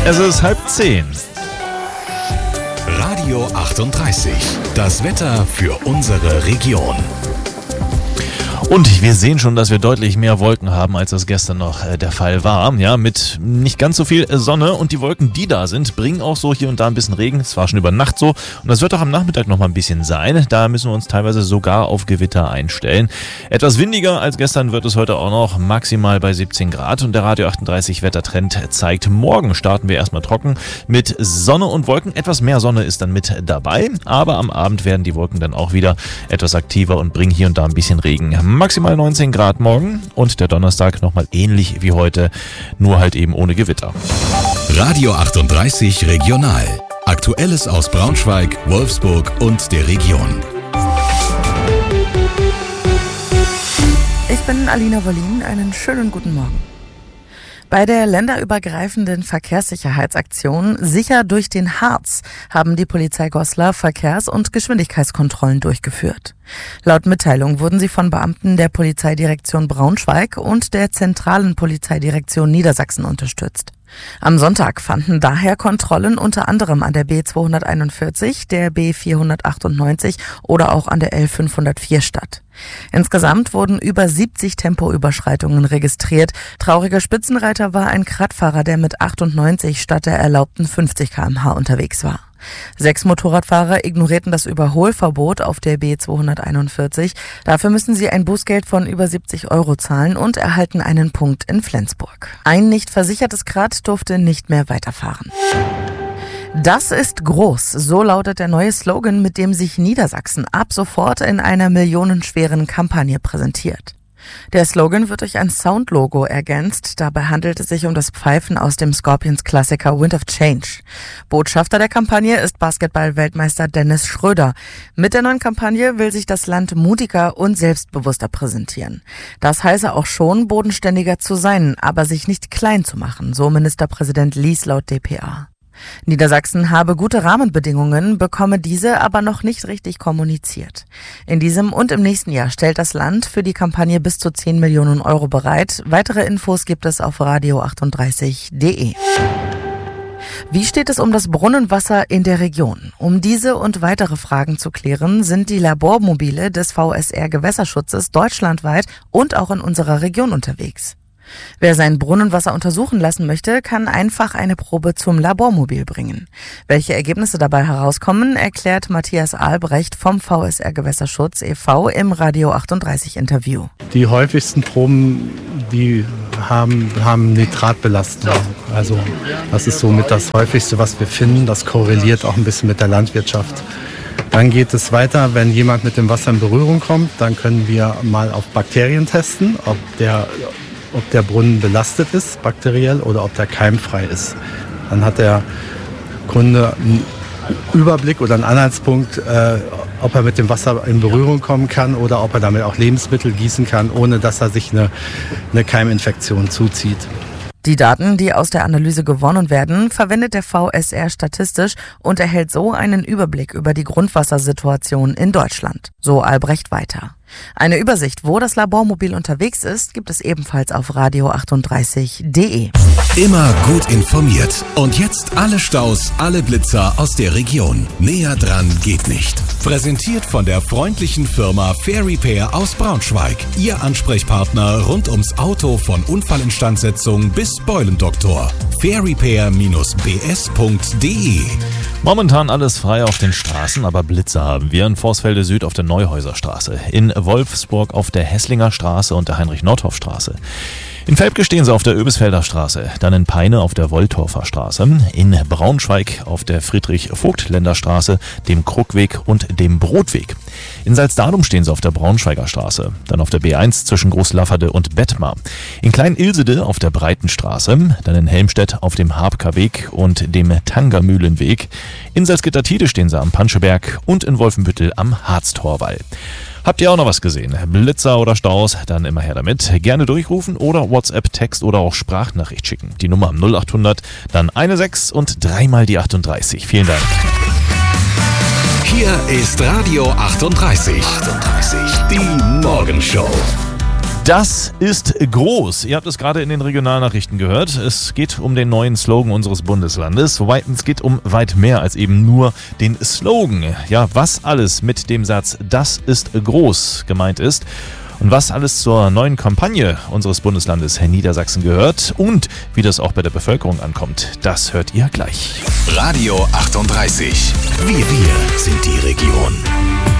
Es ist 9:30. Radio 38. Das Wetter für unsere Region. Und wir sehen schon, dass wir deutlich mehr Wolken haben, als das gestern noch der Fall war. Ja, mit nicht ganz so viel Sonne, und die Wolken, die da sind, bringen auch so hier und da ein bisschen Regen. Es war schon über Nacht so, und das wird auch am Nachmittag noch mal ein bisschen sein. Da müssen wir uns teilweise sogar auf Gewitter einstellen. Etwas windiger als gestern wird es heute auch noch, maximal bei 17 Grad. Und der Radio 38 Wettertrend zeigt, morgen starten wir erstmal trocken mit Sonne und Wolken. Etwas mehr Sonne ist dann mit dabei, aber am Abend werden die Wolken dann auch wieder etwas aktiver und bringen hier und da ein bisschen Regen. Maximal 19 Grad morgen, und der Donnerstag nochmal ähnlich wie heute, nur halt eben ohne Gewitter. Radio 38 Regional. Aktuelles aus Braunschweig, Wolfsburg und der Region. Ich bin Alina Wollin, einen schönen guten Morgen. Bei der länderübergreifenden Verkehrssicherheitsaktion Sicher durch den Harz haben die Polizei Goslar Verkehrs- und Geschwindigkeitskontrollen durchgeführt. Laut Mitteilung wurden sie von Beamten der Polizeidirektion Braunschweig und der zentralen Polizeidirektion Niedersachsen unterstützt. Am Sonntag fanden daher Kontrollen unter anderem an der B241, der B498 oder auch an der L504 statt. Insgesamt wurden über 70 Tempoüberschreitungen registriert. Trauriger Spitzenreiter war ein Radfahrer, der mit 98 statt der erlaubten 50 km/h unterwegs war. 6 Motorradfahrer ignorierten das Überholverbot auf der B241. Dafür müssen sie ein Bußgeld von über 70 € zahlen und erhalten einen Punkt in Flensburg. Ein nicht versichertes Rad durfte nicht mehr weiterfahren. Das ist groß, so lautet der neue Slogan, mit dem sich Niedersachsen ab sofort in einer millionenschweren Kampagne präsentiert. Der Slogan wird durch ein Soundlogo ergänzt. Dabei handelt es sich um das Pfeifen aus dem Scorpions-Klassiker Wind of Change. Botschafter der Kampagne ist Basketball-Weltmeister Dennis Schröder. Mit der neuen Kampagne will sich das Land mutiger und selbstbewusster präsentieren. Das heiße auch schon, bodenständiger zu sein, aber sich nicht klein zu machen, so Ministerpräsident Lies laut dpa. Niedersachsen habe gute Rahmenbedingungen, bekomme diese aber noch nicht richtig kommuniziert. In diesem und im nächsten Jahr stellt das Land für die Kampagne bis zu 10 Millionen € bereit. Weitere Infos gibt es auf radio38.de. Wie steht es um das Brunnenwasser in der Region? Um diese und weitere Fragen zu klären, sind die Labormobile des VSR Gewässerschutzes deutschlandweit und auch in unserer Region unterwegs. Wer sein Brunnenwasser untersuchen lassen möchte, kann einfach eine Probe zum Labormobil bringen. Welche Ergebnisse dabei herauskommen, erklärt Matthias Albrecht vom VSR Gewässerschutz e.V. im Radio 38 Interview. Die häufigsten Proben, die haben Nitratbelastung. Also das ist somit das häufigste, was wir finden. Das korreliert auch ein bisschen mit der Landwirtschaft. Dann geht es weiter, wenn jemand mit dem Wasser in Berührung kommt, dann können wir mal auf Bakterien testen, ob der Brunnen belastet ist, bakteriell, oder ob der keimfrei ist. Dann hat der Kunde einen Überblick oder einen Anhaltspunkt, ob er mit dem Wasser in Berührung kommen kann oder ob er damit auch Lebensmittel gießen kann, ohne dass er sich eine Keiminfektion zuzieht. Die Daten, die aus der Analyse gewonnen werden, verwendet der VSR statistisch und erhält so einen Überblick über die Grundwassersituation in Deutschland. So Albrecht weiter. Eine Übersicht, wo das Labormobil unterwegs ist, gibt es ebenfalls auf radio38.de. Immer gut informiert. Und jetzt alle Staus, alle Blitzer aus der Region. Näher dran geht nicht. Präsentiert von der freundlichen Firma Fair Repair aus Braunschweig. Ihr Ansprechpartner rund ums Auto von Unfallinstandsetzung bis Beulendoktor. fairrepair-bs.de. Momentan alles frei auf den Straßen, aber Blitzer haben wir in Vorsfelde Süd auf der Neuhäuserstraße, in Wolfsburg auf der Hesslinger Straße und der Heinrich-Nordhoff-Straße. In Velpke stehen sie auf der Öbisfelder Straße, dann in Peine auf der Wolltorfer Straße, in Braunschweig auf der Friedrich-Vogtländer Straße, dem Kruckweg und dem Brotweg. In Salzdadum stehen sie auf der Braunschweiger Straße, dann auf der B1 zwischen Großlafferde und Bettmar. In Klein-Ilsede auf der Breitenstraße, dann in Helmstedt auf dem Habker Weg und dem Tangermühlenweg. In Salzgitter-Tide stehen sie am Panscheberg und in Wolfenbüttel am Harztorwall. Habt ihr auch noch was gesehen? Blitzer oder Staus? Dann immer her damit. Gerne durchrufen oder WhatsApp, Text oder auch Sprachnachricht schicken. Die Nummer am 0800, dann 16 und 3 mal die 38. Vielen Dank. Hier ist Radio 38. Die Morgenshow. Das ist groß. Ihr habt es gerade in den Regionalnachrichten gehört. Es geht um den neuen Slogan unseres Bundeslandes. Wobei es geht um weit mehr als eben nur den Slogan. Ja, was alles mit dem Satz "Das ist groß" gemeint ist und was alles zur neuen Kampagne unseres Bundeslandes Niedersachsen gehört und wie das auch bei der Bevölkerung ankommt, das hört ihr gleich. Radio 38. Wir sind die Region.